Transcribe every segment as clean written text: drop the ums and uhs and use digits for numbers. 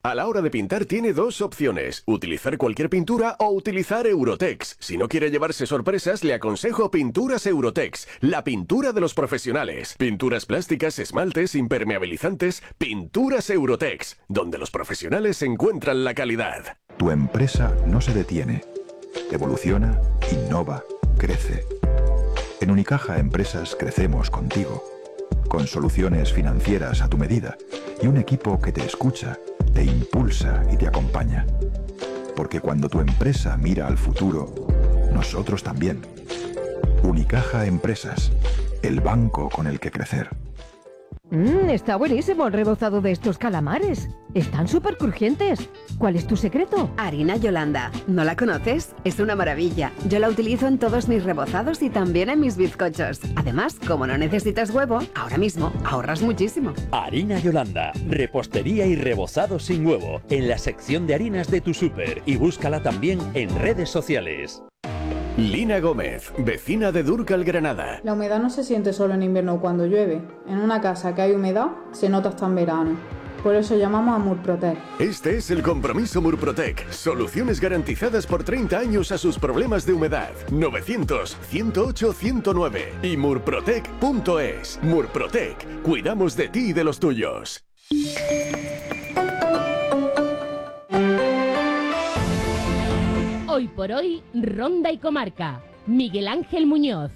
A la hora de pintar tiene dos opciones, utilizar cualquier pintura o utilizar Eurotex. Si no quiere llevarse sorpresas, le aconsejo Pinturas Eurotex, la pintura de los profesionales. Pinturas plásticas, esmaltes, impermeabilizantes, Pinturas Eurotex, donde los profesionales encuentran la calidad. Tu empresa no se detiene, evoluciona, innova, crece. En Unicaja Empresas crecemos contigo, con soluciones financieras a tu medida y un equipo que te escucha, te impulsa y te acompaña. Porque cuando tu empresa mira al futuro, nosotros también. Unicaja Empresas, el banco con el que crecer. Está buenísimo el rebozado de estos calamares. Están súper crujientes. ¿Cuál es tu secreto? Harina Yolanda. ¿No la conoces? Es una maravilla. Yo la utilizo en todos mis rebozados y también en mis bizcochos. Además, como no necesitas huevo, ahora mismo ahorras muchísimo. Harina Yolanda. Repostería y rebozado sin huevo. En la sección de harinas de tu súper. Y búscala también en redes sociales. Lina Gómez, vecina de Dúrcal, Granada. La humedad no se siente solo en invierno cuando llueve. En una casa que hay humedad, se nota hasta en verano. Por eso llamamos a Murprotec. Este es el compromiso Murprotec. Soluciones garantizadas por 30 años a sus problemas de humedad. 900-108-109 y murprotec.es. Murprotec. Cuidamos de ti y de los tuyos. Hoy por hoy, Ronda y Comarca. Miguel Ángel Muñoz.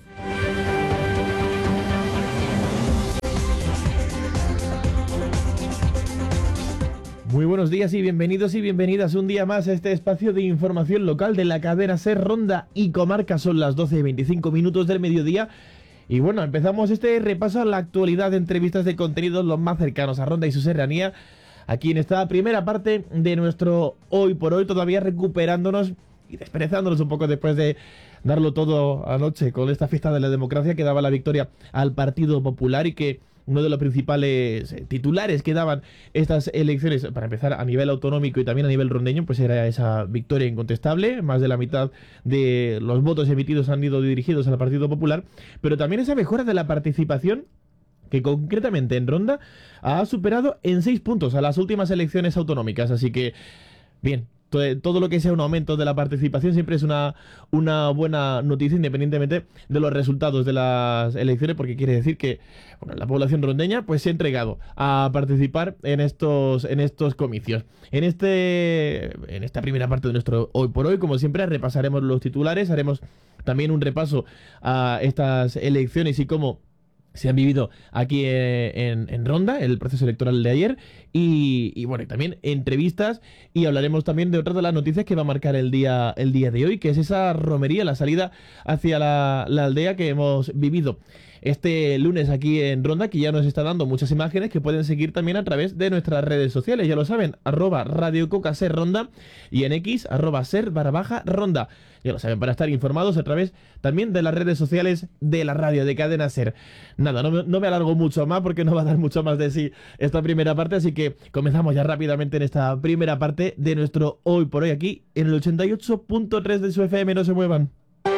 Muy buenos días y bienvenidos y bienvenidas un día más a este espacio de información local de la cadena SER Ronda y Comarca. Son las 12:25 del mediodía. Y bueno, empezamos este repaso a la actualidad de entrevistas de contenidos los más cercanos a Ronda y su serranía. Aquí en esta primera parte de nuestro Hoy por Hoy, todavía recuperándonos y desperezándonos un poco después de darlo todo anoche con esta fiesta de la democracia que daba la victoria al Partido Popular y que uno de los principales titulares que daban estas elecciones, para empezar a nivel autonómico y también a nivel rondeño, pues era esa victoria incontestable. Más de la mitad de los votos emitidos han ido dirigidos al Partido Popular, pero también esa mejora de la participación que concretamente en Ronda ha superado en 6 puntos a las últimas elecciones autonómicas. Así que, bien, todo lo que sea un aumento de la participación siempre es una buena noticia, independientemente de los resultados de las elecciones, porque quiere decir que la población rondeña pues se ha entregado a participar en estos comicios. En esta primera parte de nuestro Hoy por Hoy, como siempre, repasaremos los titulares, haremos también un repaso a estas elecciones y cómo se han vivido aquí en Ronda, el proceso electoral de ayer, y bueno, también entrevistas, y hablaremos también de otra de las noticias que va a marcar el día de hoy, que es esa romería, la salida hacia la aldea que hemos vivido este lunes aquí en Ronda, que ya nos está dando muchas imágenes que pueden seguir también a través de nuestras redes sociales, ya lo saben, @Radio Coca Ser Ronda y en X @ser_Ronda, ya lo saben, para estar informados a través también de las redes sociales de la radio de Cadena Ser. Nada, no me alargo mucho más porque no va a dar mucho más de sí esta primera parte, así que comenzamos ya rápidamente en esta primera parte de nuestro Hoy por Hoy aquí en el 88.3 de su FM, no se muevan.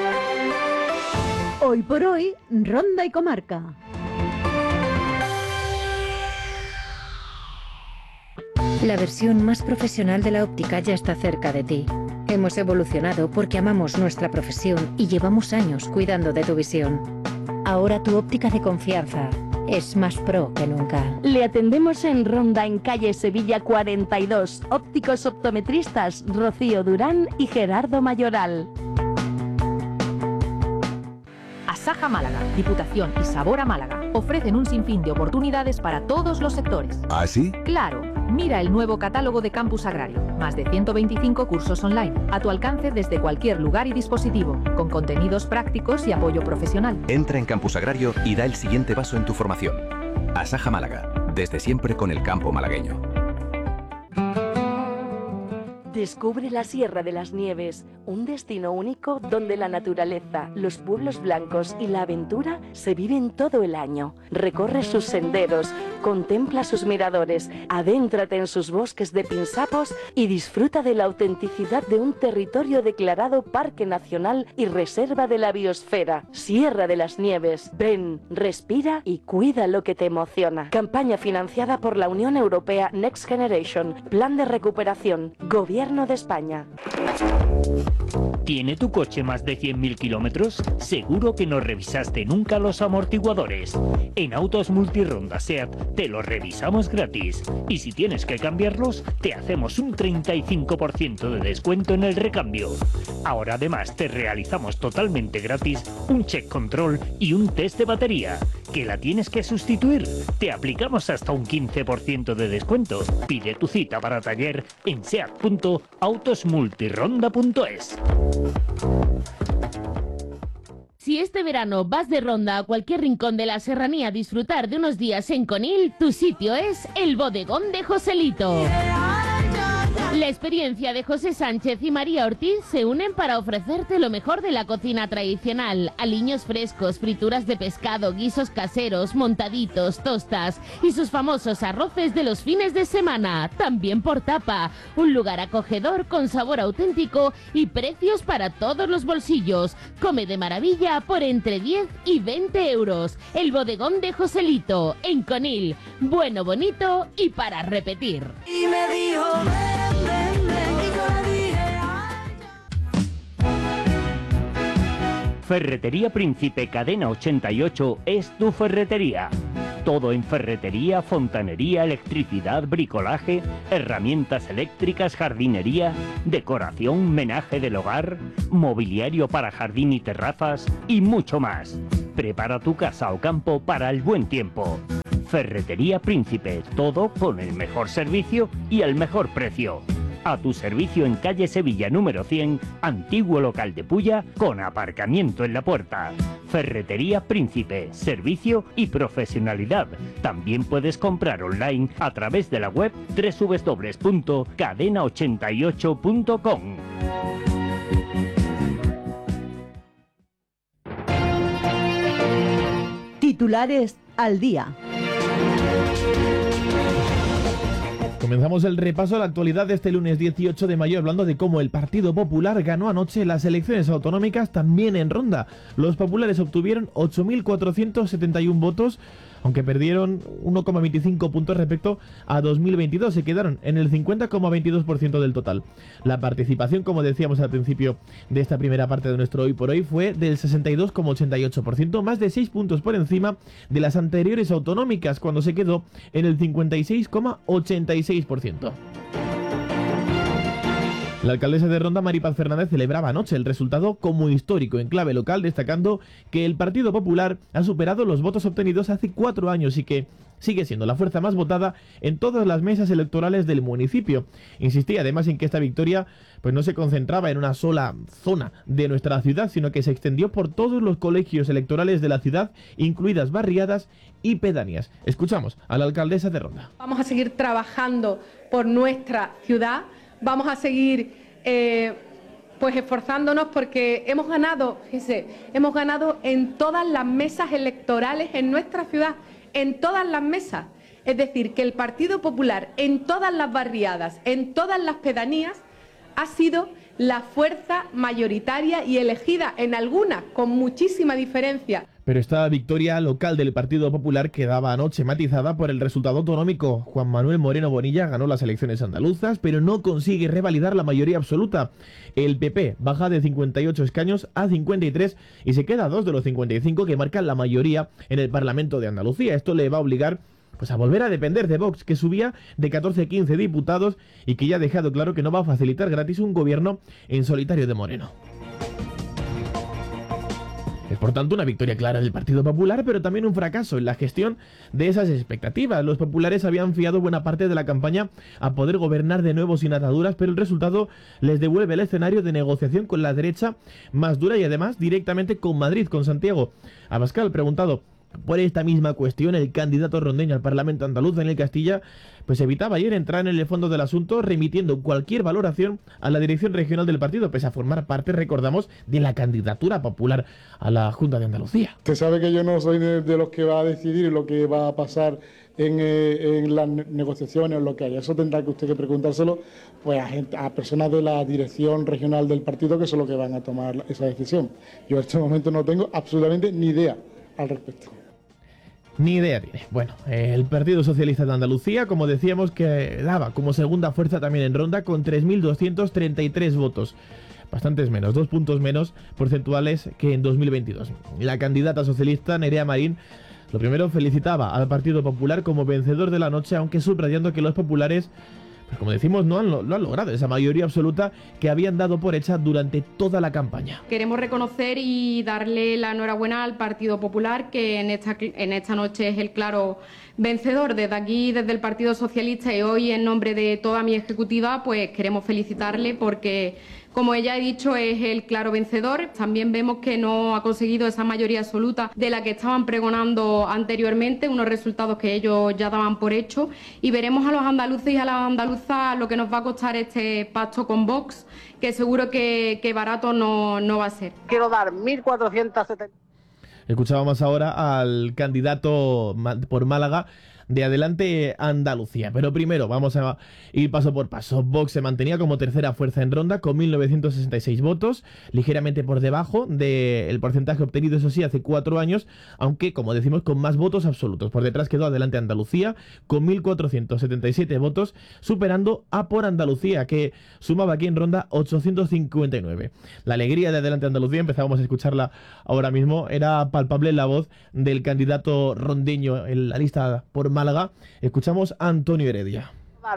Hoy por hoy, Ronda y Comarca. La versión más profesional de la óptica ya está cerca de ti. Hemos evolucionado porque amamos nuestra profesión y llevamos años cuidando de tu visión. Ahora tu óptica de confianza es más pro que nunca. Le atendemos en Ronda, en calle Sevilla 42. Ópticos optometristas Rocío Durán y Gerardo Mayoral. Asaja Málaga, Diputación y Sabora Málaga ofrecen un sinfín de oportunidades para todos los sectores. ¿Ah, sí? Claro, mira el nuevo catálogo de Campus Agrario. Más de 125 cursos online, a tu alcance desde cualquier lugar y dispositivo, con contenidos prácticos y apoyo profesional. Entra en Campus Agrario y da el siguiente paso en tu formación. Asaja Málaga, desde siempre con el campo malagueño. Descubre la Sierra de las Nieves, un destino único donde la naturaleza, los pueblos blancos y la aventura se viven todo el año. Recorre sus senderos, contempla sus miradores, adéntrate en sus bosques de pinsapos y disfruta de la autenticidad de un territorio declarado Parque Nacional y Reserva de la Biosfera. Sierra de las Nieves. Ven, respira y cuida lo que te emociona. Campaña financiada por la Unión Europea Next Generation. Plan de recuperación. Gobierno de España. ¿Tiene tu coche más de 100.000 kilómetros? Seguro que no revisaste nunca los amortiguadores. En Autos Multironda SEAT te los revisamos gratis. Y si tienes que cambiarlos, te hacemos un 35% de descuento en el recambio. Ahora además te realizamos totalmente gratis un check control y un test de batería. ¿Que la tienes que sustituir? Te aplicamos hasta un 15% de descuento. Pide tu cita para taller en seat.autosmultironda.es. Si este verano vas de ronda a cualquier rincón de la serranía a disfrutar de unos días en Conil, tu sitio es el Bodegón de Joselito. La experiencia de José Sánchez y María Ortiz se unen para ofrecerte lo mejor de la cocina tradicional: aliños frescos, frituras de pescado, guisos caseros, montaditos, tostas y sus famosos arroces de los fines de semana, también por tapa. Un lugar acogedor con sabor auténtico y precios para todos los bolsillos. Come de maravilla por entre 10 y 20 euros. El Bodegón de Joselito, en Conil. Bueno, bonito y para repetir. Y me dijo, Ferretería Príncipe Cadena 88 es tu ferretería. Todo en ferretería, fontanería, electricidad, bricolaje, herramientas eléctricas, jardinería, decoración, menaje del hogar, mobiliario para jardín y terrazas y mucho más. Prepara tu casa o campo para el buen tiempo. Ferretería Príncipe, todo con el mejor servicio y el mejor precio. A tu servicio en calle Sevilla número 100, antiguo local de Pulla, con aparcamiento en la puerta. Ferretería Príncipe, servicio y profesionalidad. También puedes comprar online a través de la web www.cadena88.com. Titulares al día. Comenzamos el repaso a la actualidad de este lunes 18 de mayo hablando de cómo el Partido Popular ganó anoche las elecciones autonómicas también en Ronda. Los populares obtuvieron 8.471 votos, aunque perdieron 1,25 puntos respecto a 2022, se quedaron en el 50,22% del total. La participación, como decíamos al principio de esta primera parte de nuestro Hoy por Hoy, fue del 62,88%, más de 6 puntos por encima de las anteriores autonómicas, cuando se quedó en el 56,86%. La alcaldesa de Ronda, Mari Paz Fernández, celebraba anoche el resultado como histórico en clave local, destacando que el Partido Popular ha superado los votos obtenidos hace 4 años y que sigue siendo la fuerza más votada en todas las mesas electorales del municipio. Insistía además en que esta victoria pues no se concentraba en una sola zona de nuestra ciudad, sino que se extendió por todos los colegios electorales de la ciudad, incluidas barriadas y pedanías. Escuchamos a la alcaldesa de Ronda. Vamos a seguir trabajando por nuestra ciudad. Vamos a seguir pues esforzándonos porque hemos ganado, fíjese, hemos ganado en todas las mesas electorales en nuestra ciudad, en todas las mesas. Es decir, que el Partido Popular en todas las barriadas, en todas las pedanías, ha sido la fuerza mayoritaria y elegida en algunas con muchísima diferencia. Pero esta victoria local del Partido Popular quedaba anoche matizada por el resultado autonómico. Juan Manuel Moreno Bonilla ganó las elecciones andaluzas, pero no consigue revalidar la mayoría absoluta. El PP baja de 58 escaños a 53 y se queda a 2 de los 55 que marcan la mayoría en el Parlamento de Andalucía. Esto le va a obligar pues a volver a depender de Vox, que subía de 14 a 15 diputados y que ya ha dejado claro que no va a facilitar gratis un gobierno en solitario de Moreno. Es por tanto una victoria clara del Partido Popular, pero también un fracaso en la gestión de esas expectativas. Los populares habían fiado buena parte de la campaña a poder gobernar de nuevo sin ataduras, pero el resultado les devuelve el escenario de negociación con la derecha más dura y además directamente con Madrid, con Santiago Abascal. Preguntado Por esta misma cuestión, el candidato rondeño al Parlamento andaluz, Daniel Castilla, pues evitaba ayer entrar en el fondo del asunto, remitiendo cualquier valoración a la dirección regional del partido, pese a formar parte, recordamos, de la candidatura popular a la Junta de Andalucía. Usted sabe que yo no soy de los que va a decidir lo que va a pasar en las negociaciones o lo que haya. Eso tendrá que usted que preguntárselo pues a personas de la dirección regional del partido, que son los que van a tomar esa decisión. Yo en este momento no tengo absolutamente ni idea al respecto. Ni idea tiene. Bueno, el Partido Socialista de Andalucía, como decíamos, que daba como segunda fuerza también en ronda con 3.233 votos. Bastantes menos, 2 puntos menos porcentuales que en 2022. La candidata socialista, Nerea Marín, lo primero felicitaba al Partido Popular como vencedor de la noche, aunque subrayando que los populares, pues como decimos, lo han logrado, esa mayoría absoluta que habían dado por hecha durante toda la campaña. Queremos reconocer y darle la enhorabuena al Partido Popular, que en esta noche es el claro vencedor. Desde aquí, desde el Partido Socialista, y hoy en nombre de toda mi ejecutiva, pues queremos felicitarle porque, como ella ha dicho, es el claro vencedor. También vemos que no ha conseguido esa mayoría absoluta de la que estaban pregonando anteriormente, unos resultados que ellos ya daban por hecho, y veremos a los andaluces y a las andaluzas lo que nos va a costar este pacto con Vox, que seguro que barato no va a ser. Quiero dar 1.470. Escuchábamos ahora al candidato por Málaga de Adelante Andalucía. Pero primero vamos a ir paso por paso. Vox se mantenía como tercera fuerza en ronda con 1.966 votos, ligeramente por debajo del porcentaje obtenido, eso sí, hace 4 años, aunque, como decimos, con más votos absolutos. Por detrás quedó Adelante Andalucía con 1.477 votos, superando a Por Andalucía, que sumaba aquí en ronda 859. La alegría de Adelante Andalucía, empezábamos a escucharla ahora mismo, era palpable en la voz del candidato rondeño en la lista por Málaga. Escuchamos a Antonio Heredia.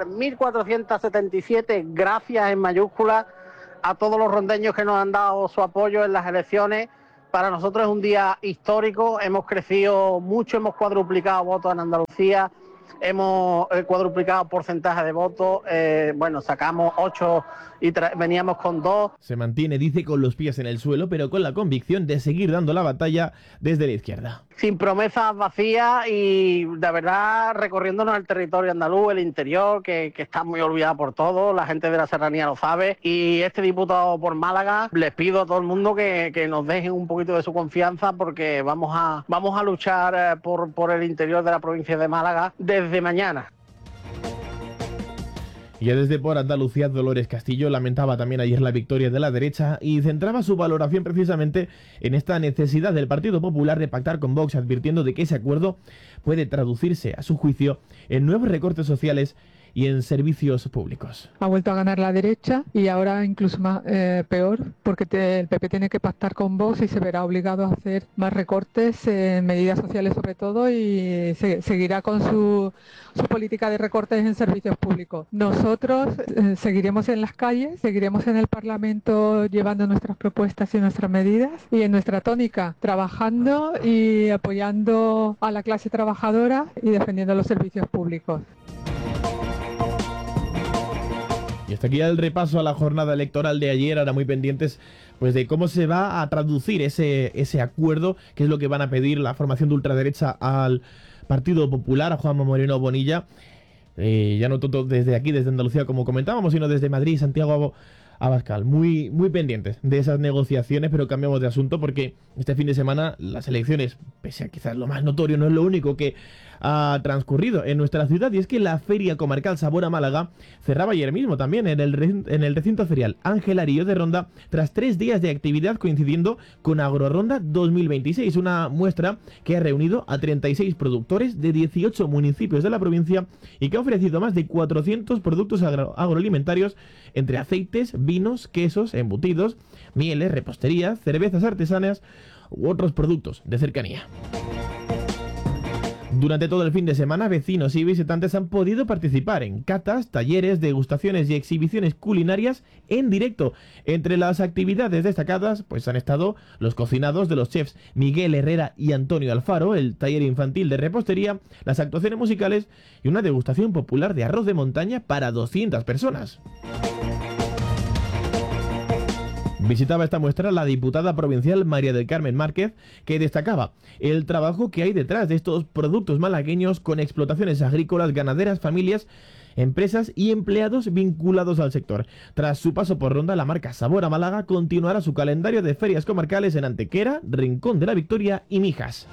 1.477 gracias en mayúsculas a todos los rondeños que nos han dado su apoyo en las elecciones. Para nosotros es un día histórico, hemos crecido mucho, hemos cuadruplicado votos en Andalucía, hemos cuadruplicado porcentaje de votos, sacamos 8 y veníamos con 2. Se mantiene, dice, con los pies en el suelo, pero con la convicción de seguir dando la batalla desde la izquierda. Sin promesas vacías y, de verdad, recorriéndonos el territorio andaluz, el interior, que está muy olvidado por todos, la gente de la serranía lo sabe, y este diputado por Málaga, les pido a todo el mundo que nos dejen un poquito de su confianza, porque vamos a luchar por el interior de la provincia de Málaga desde mañana. Y desde Por Andalucía, Dolores Castillo lamentaba también ayer la victoria de la derecha y centraba su valoración precisamente en esta necesidad del Partido Popular de pactar con Vox, advirtiendo de que ese acuerdo puede traducirse, a su juicio, en nuevos recortes sociales y en servicios públicos. Ha vuelto a ganar la derecha y ahora incluso más peor, porque el PP tiene que pactar con Vox y se verá obligado a hacer más recortes en medidas sociales sobre todo, y seguirá con su política de recortes en servicios públicos. Nosotros seguiremos en las calles, seguiremos en el Parlamento llevando nuestras propuestas y nuestras medidas, y en nuestra tónica, trabajando y apoyando a la clase trabajadora y defendiendo los servicios públicos. Y hasta aquí el repaso a la jornada electoral de ayer, ahora muy pendientes pues de cómo se va a traducir ese acuerdo, que es lo que van a pedir la formación de ultraderecha al Partido Popular, a Juanma Moreno Bonilla, ya no todo desde aquí, desde Andalucía, como comentábamos, sino desde Madrid, Santiago Abascal. Muy pendientes de esas negociaciones, pero cambiamos de asunto porque este fin de semana las elecciones, pese a quizás lo más notorio, no es lo único que ha transcurrido en nuestra ciudad, y es que la Feria Comarcal Sabor a Málaga cerraba ayer mismo también en el recinto ferial Ángel Arillo de Ronda, tras 3 días de actividad coincidiendo con Agroronda 2026, una muestra que ha reunido a 36 productores de 18 municipios de la provincia y que ha ofrecido más de 400 productos agroalimentarios, entre aceites, vinos, quesos, embutidos, mieles, repostería, cervezas artesanas u otros productos de cercanía. Durante todo el fin de semana, vecinos y visitantes han podido participar en catas, talleres, degustaciones y exhibiciones culinarias en directo. Entre las actividades destacadas pues han estado los cocinados de los chefs Miguel Herrera y Antonio Alfaro, el taller infantil de repostería, las actuaciones musicales y una degustación popular de arroz de montaña para 200 personas. Visitaba esta muestra la diputada provincial María del Carmen Márquez, que destacaba el trabajo que hay detrás de estos productos malagueños con explotaciones agrícolas, ganaderas, familias, empresas y empleados vinculados al sector. Tras su paso por Ronda, la marca Sabor a Málaga continuará su calendario de ferias comarcales en Antequera, Rincón de la Victoria y Mijas.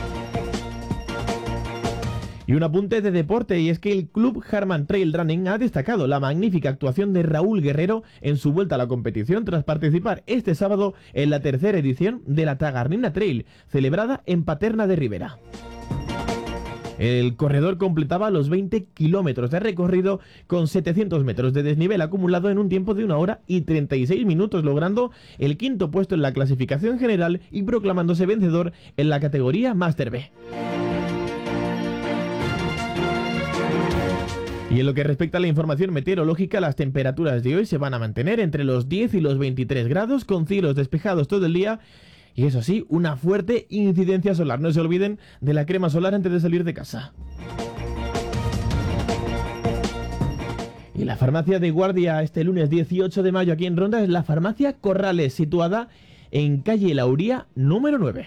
Y un apunte de deporte, y es que el Club Harman Trail Running ha destacado la magnífica actuación de Raúl Guerrero en su vuelta a la competición tras participar este sábado en la tercera edición de la Tagarnina Trail, celebrada en Paterna de Ribera. El corredor completaba los 20 kilómetros de recorrido con 700 metros de desnivel acumulado en un tiempo de 1 hora y 36 minutos, logrando el quinto puesto en la clasificación general y proclamándose vencedor en la categoría Master B. Y en lo que respecta a la información meteorológica, las temperaturas de hoy se van a mantener entre los 10 y los 23 grados, con cielos despejados todo el día. Y eso sí, una fuerte incidencia solar. No se olviden de la crema solar antes de salir de casa. Y la farmacia de guardia este lunes 18 de mayo aquí en Ronda es la farmacia Corrales, situada en calle Lauría número 9.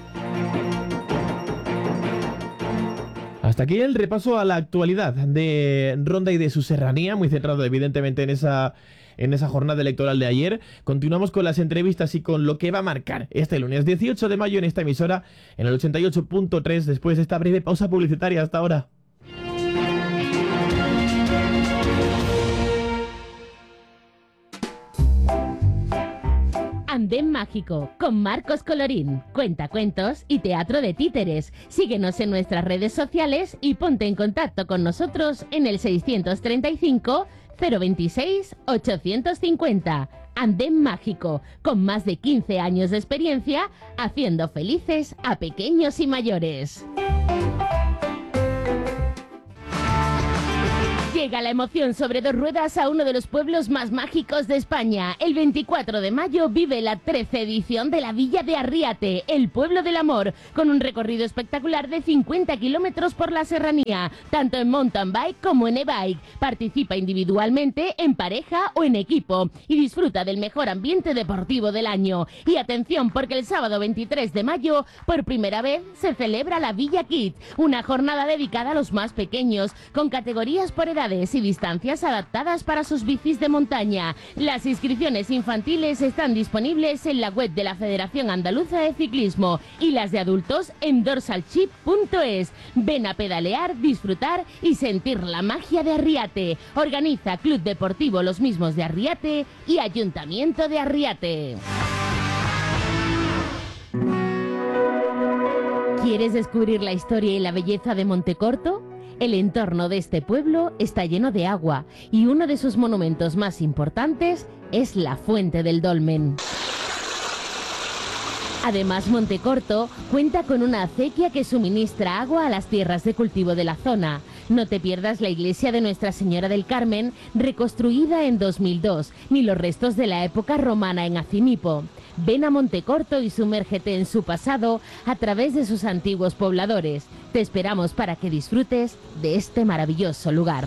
Hasta aquí el repaso a la actualidad de Ronda y de su serranía, muy centrado evidentemente en esa jornada electoral de ayer. Continuamos con las entrevistas y con lo que va a marcar este lunes 18 de mayo en esta emisora, en el 88.3, después de esta breve pausa publicitaria. Hasta ahora. Andén Mágico, con Marcos Colorín, cuentacuentos y teatro de títeres. Síguenos en nuestras redes sociales y ponte en contacto con nosotros en el 635 026 850. Andén Mágico, con más de 15 años de experiencia, haciendo felices a pequeños y mayores. Llega la emoción sobre dos ruedas a uno de los pueblos más mágicos de España. El 24 de mayo vive la 13ª edición de la Villa de Arriate, el pueblo del amor, con un recorrido espectacular de 50 kilómetros por la serranía, tanto en mountain bike como en e-bike. Participa individualmente, en pareja o en equipo y disfruta del mejor ambiente deportivo del año. Y atención, porque el sábado 23 de mayo, por primera vez, se celebra la Villa Kids, una jornada dedicada a los más pequeños, con categorías por edades y distancias adaptadas para sus bicis de montaña. Las inscripciones infantiles están disponibles en la web de la Federación Andaluza de Ciclismo y las de adultos en dorsalchip.es. Ven a pedalear, disfrutar y sentir la magia de Arriate. Organiza Club Deportivo Los Mismos de Arriate y Ayuntamiento de Arriate. ¿Quieres descubrir la historia y la belleza de Montecorto? El entorno de este pueblo está lleno de agua y uno de sus monumentos más importantes es la Fuente del Dolmen. Además, Montecorto cuenta con una acequia que suministra agua a las tierras de cultivo de la zona. No te pierdas la iglesia de Nuestra Señora del Carmen, reconstruida en 2002, ni los restos de la época romana en Acinipo. Ven a Montecorto y sumérgete en su pasado a través de sus antiguos pobladores. Te esperamos para que disfrutes de este maravilloso lugar.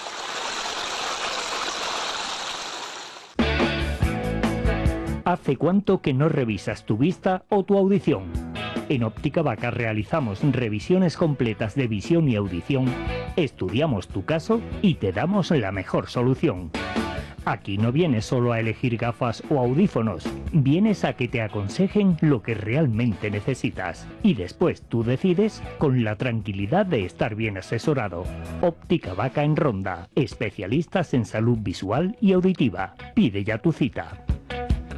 ¿Hace cuánto que no revisas tu vista o tu audición? En Óptica Vaca realizamos revisiones completas de visión y audición, estudiamos tu caso y te damos la mejor solución. Aquí no vienes solo a elegir gafas o audífonos, vienes a que te aconsejen lo que realmente necesitas. Y después tú decides con la tranquilidad de estar bien asesorado. Óptica Vaca en Ronda, especialistas en salud visual y auditiva. Pide ya tu cita.